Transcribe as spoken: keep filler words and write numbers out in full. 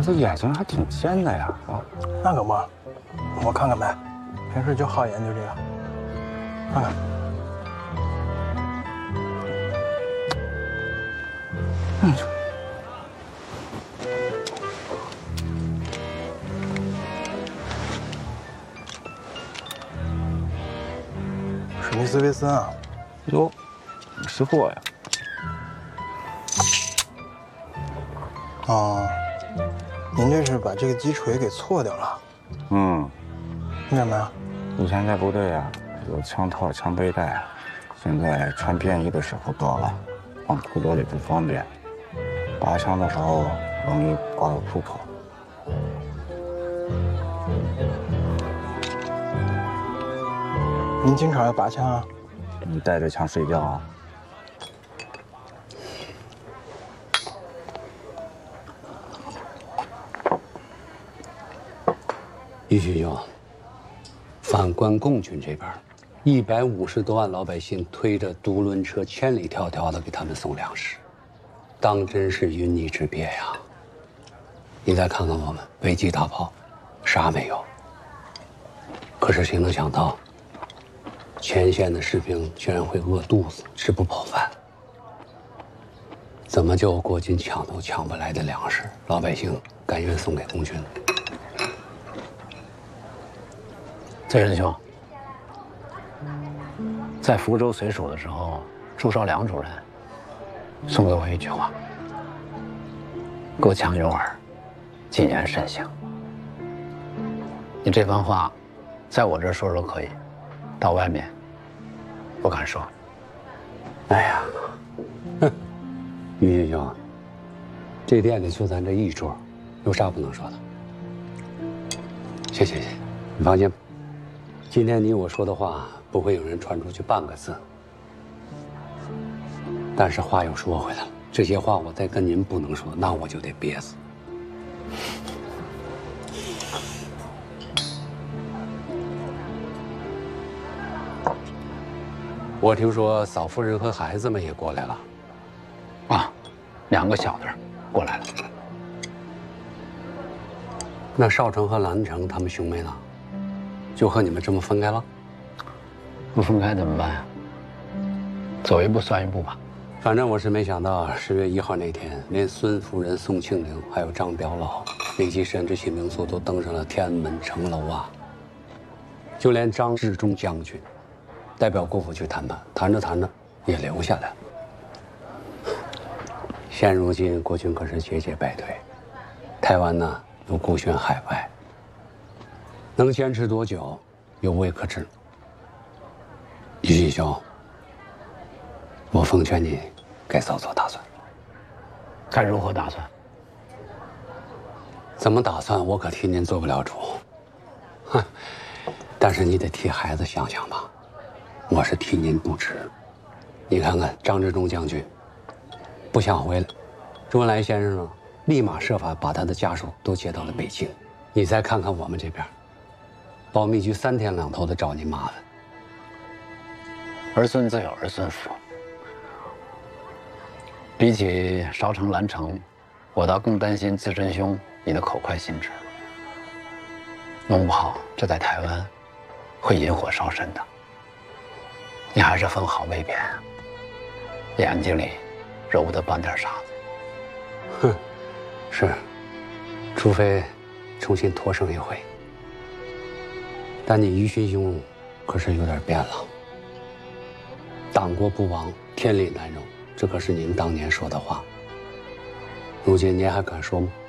这眼睛还挺尖的呀！啊， 那可不，我看看呗，平时就好研究这个，看看。嗯。史密斯维森啊。 哟，识货呀！ 哦，您这是把这个击锤给错掉了。 嗯。 为什么呀？ 以前在部队啊，有枪套、枪背带，现在穿便衣的时候多了，放裤兜里不方便，拔枪的时候容易刮到裤口。 您经常要拔枪啊？ 你带着枪睡觉啊？ 于学兄，反观共军这边，一百五十多万老百姓推着独轮车千里迢迢的给他们送粮食，当真是云泥之别呀！你再看看我们，飞机大炮，啥没有。可是谁能想到，前线的士兵居然会饿肚子，吃不饱饭。怎么就国军抢都抢不来的粮食，老百姓甘愿送给共军？ 崔仁兄，在福州随署的时候，朱绍良主任送给我一句话：“国强有耳，谨言慎行。”你这番话，在我这儿说说可以，到外面不敢说。 哎呀，哼，于学兄，这店里就咱这一桌，有啥不能说的？谢谢谢，你放心。今天你我说的话，不会有人传出去半个字。但是话又说回来了，这些话我再跟您不能说，那我就得憋死。我听说嫂夫人和孩子们也过来了。 啊，两个小的过来了。 那少成和兰成他们兄妹呢？就和你们这么分开了？ 不分开怎么办呀？走一步算一步吧。 反正我是没想到，十月一号那天，连孙夫人、宋庆龄还有张表老累计神之起名宿都登上了天安门城楼啊！就连张治中将军代表国府去谈判，谈着谈着也留下来了。现如今国军可是节节败退，台湾呢又孤悬海外，能坚持多久，犹未可知。于继兄，我奉劝你该早做打算。 该如何打算？ 怎么打算，我可替您做不了主。哼，但是你得替孩子想想吧。我是替您不值。你看看张治中将军，不想回来，周恩来先生呢，立马设法把他的家属都接到了北京。你再看看我们这边，保密局三天两头的找您麻烦。 儿孙自有儿孙福。比起烧成兰城，我倒更担心自珍兄你的口快心直。弄不好这在台湾会引火烧身的。你还是分好位辨，眼睛里揉得半点沙子。 哼，是，除非重新托生一回。但你于勋兄可是有点变了。党国不亡，天理难容，这可是您当年说的话。如今您还敢说吗？